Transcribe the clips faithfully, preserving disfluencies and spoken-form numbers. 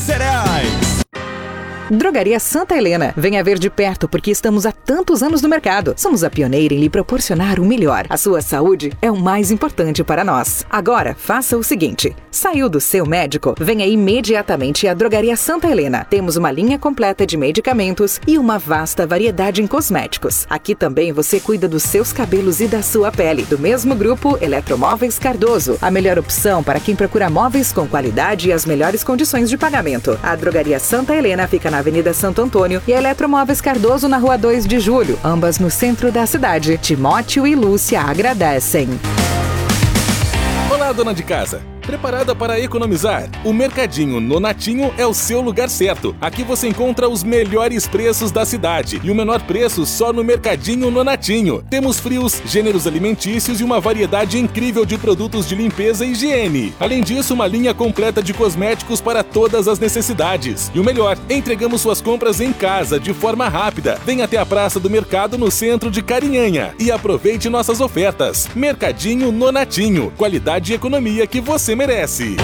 cereais. Drogaria Santa Helena. Venha ver de perto porque estamos há tantos anos no mercado. Somos a pioneira em lhe proporcionar o melhor. A sua saúde é o mais importante para nós. Agora, faça o seguinte. Saiu do seu médico? Venha imediatamente à Drogaria Santa Helena. Temos uma linha completa de medicamentos e uma vasta variedade em cosméticos. Aqui também você cuida dos seus cabelos e da sua pele. Do mesmo grupo, Eletromóveis Cardoso. A melhor opção para quem procura móveis com qualidade e as melhores condições de pagamento. A Drogaria Santa Helena fica na na Avenida Santo Antônio e a Eletromóveis Cardoso na Rua dois de Julho, ambas no centro da cidade. Timóteo e Lúcia agradecem. Olá, dona de casa. Preparada para economizar? O Mercadinho Nonatinho é o seu lugar certo. Aqui você encontra os melhores preços da cidade e o menor preço só no Mercadinho Nonatinho. Temos frios, gêneros alimentícios e uma variedade incrível de produtos de limpeza e higiene. Além disso, uma linha completa de cosméticos para todas as necessidades. E o melhor, entregamos suas compras em casa de forma rápida. Venha até a Praça do Mercado no centro de Carinhanha e aproveite nossas ofertas. Mercadinho Nonatinho. Qualidade e economia que você merece.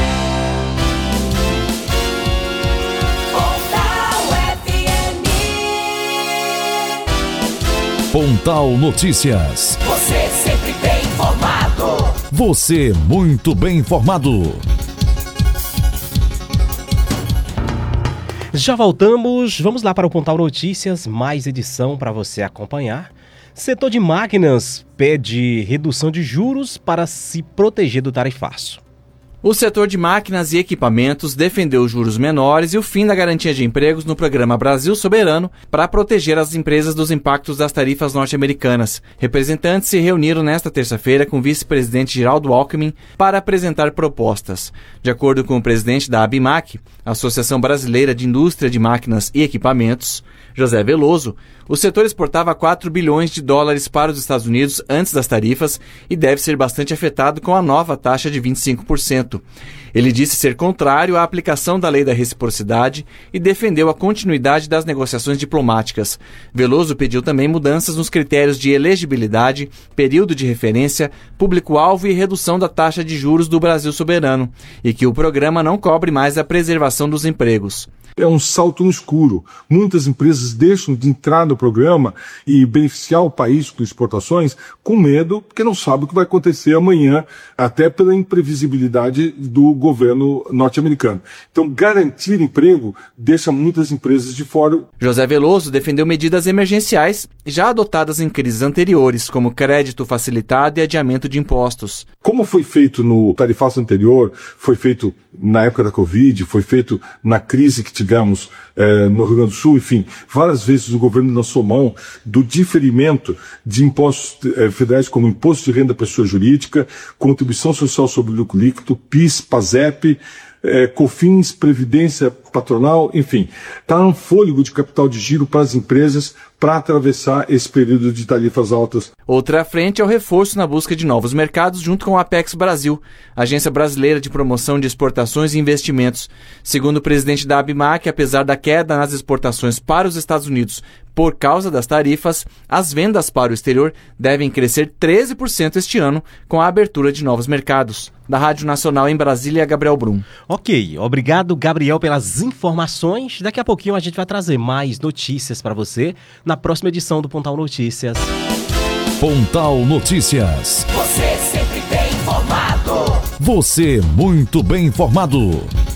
Pontal Notícias. Você sempre bem informado. Você muito bem informado. Já voltamos, vamos lá para o Pontal Notícias, mais edição para você acompanhar. Setor de máquinas pede redução de juros para se proteger do tarifaço. O setor de máquinas e equipamentos defendeu juros menores e o fim da garantia de empregos no programa Brasil Soberano para proteger as empresas dos impactos das tarifas norte-americanas. Representantes se reuniram nesta terça-feira com o vice-presidente Geraldo Alckmin para apresentar propostas. De acordo com o presidente da ABIMAQ, Associação Brasileira de Indústria de Máquinas e Equipamentos, José Veloso, o setor exportava quatro bilhões de dólares para os Estados Unidos antes das tarifas e deve ser bastante afetado com a nova taxa de vinte e cinco por cento. Ele disse ser contrário à aplicação da lei da reciprocidade e defendeu a continuidade das negociações diplomáticas. Veloso pediu também mudanças nos critérios de elegibilidade, período de referência, público-alvo e redução da taxa de juros do Brasil Soberano, e que o programa não cobre mais a preservação dos empregos. É um salto no escuro. Muitas empresas deixam de entrar no programa e beneficiar o país com exportações com medo, porque não sabe o que vai acontecer amanhã, até pela imprevisibilidade do governo norte-americano. Então, garantir emprego deixa muitas empresas de fora. José Veloso defendeu medidas emergenciais já adotadas em crises anteriores, como crédito facilitado e adiamento de impostos. Como foi feito no tarifaço anterior, foi feito na época da Covid, foi feito na crise que tivemos eh, no Rio Grande do Sul, enfim, várias vezes o governo lançou mão do diferimento de impostos eh, federais como imposto de renda à pessoa jurídica, contribuição social sobre o lucro líquido, PIS, PASEP, eh, COFINS, Previdência Patronal, enfim, está um fôlego de capital de giro para as empresas para atravessar esse período de tarifas altas. Outra frente é o reforço na busca de novos mercados junto com a Apex Brasil, Agência Brasileira de Promoção de Exportações e Investimentos. Segundo o presidente da ABIMAQ, apesar da queda nas exportações para os Estados Unidos por causa das tarifas, as vendas para o exterior devem crescer treze por cento este ano com a abertura de novos mercados. Da Rádio Nacional em Brasília, Gabriel Brum. Ok, obrigado, Gabriel, pelas informações. Daqui a pouquinho a gente vai trazer mais notícias para você na próxima edição do Pontal Notícias. Pontal Notícias. Você sempre bem informado. Você muito bem informado.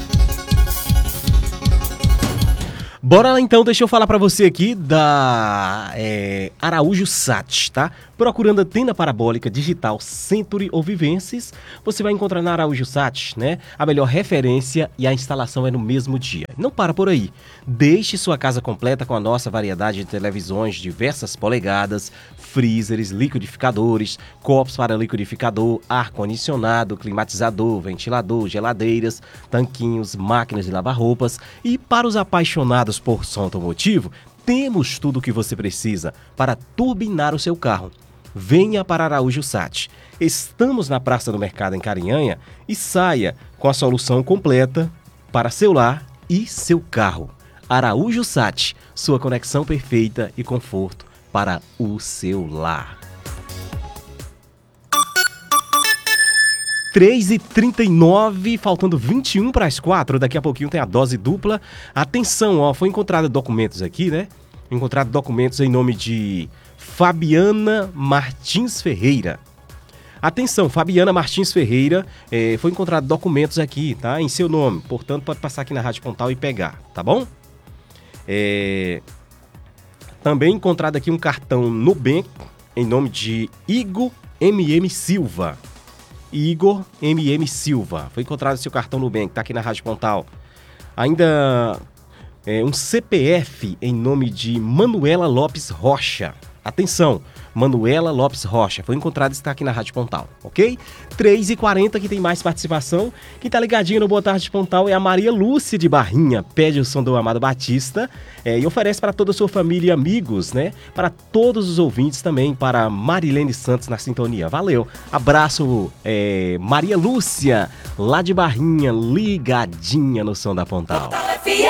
Bora lá então, deixa eu falar para você aqui da é, Araújo Sat, tá? Procurando antena parabólica digital Century ou Vivences, você vai encontrar na Araújo Sat, né? A melhor referência e a instalação é no mesmo dia. Não para por aí. Deixe sua casa completa com a nossa variedade de televisões, diversas polegadas, freezers, liquidificadores, copos para liquidificador, ar-condicionado, climatizador, ventilador, geladeiras, tanquinhos, máquinas de lavar roupas. E para os apaixonados por som automotivo, temos tudo o que você precisa para turbinar o seu carro. Venha para Araújo Sat. Estamos na Praça do Mercado em Carinhanha e saia com a solução completa para seu lar e seu carro. Araújo Sat, sua conexão perfeita e conforto para o seu lar. três e trinta e nove, faltando vinte e um para as quatro. Daqui a pouquinho tem a dose dupla. Atenção, ó, foi encontrado documentos aqui, né? Encontrado documentos em nome de Fabiana Martins Ferreira. Atenção, Fabiana Martins Ferreira, eh, foi encontrado documentos aqui, tá? Em seu nome. Portanto, pode passar aqui na Rádio Pontal e pegar, tá bom? É... Também encontrado aqui um cartão Nubank em nome de Igor M M Silva. Igor M M Silva. Foi encontrado seu cartão Nubank, tá aqui na Rádio Pontal. Ainda é, um C P F em nome de Manuela Lopes Rocha. Atenção, Manuela Lopes Rocha. Foi encontrado e está aqui na Rádio Pontal, ok? três e quarenta, que tem mais participação. Quem tá ligadinho no Boa Tarde Pontal é a Maria Lúcia de Barrinha. Pede o som do Amado Batista é, e oferece para toda a sua família e amigos, né? Para todos os ouvintes também, para Marilene Santos na sintonia. Valeu, abraço, é, Maria Lúcia, lá de Barrinha, ligadinha no som da Pontal.